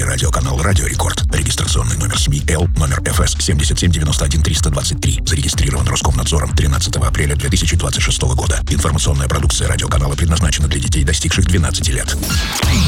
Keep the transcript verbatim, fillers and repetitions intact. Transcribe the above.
телерадиоканал «Радио Рекорд». Регистрационный номер СМИ Л, номер эф эс семь семь девять один три два три. Зарегистрирован Роскомнадзором тринадцатого апреля две тысячи двадцать шестого года. Информационная продукция радиоканала предназначена для детей, достигших двенадцати лет.